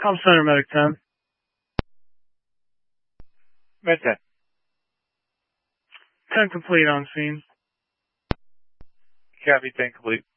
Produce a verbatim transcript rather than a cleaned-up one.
Call Center Medic ten. Med ten. ten complete on scene. Copy, ten complete.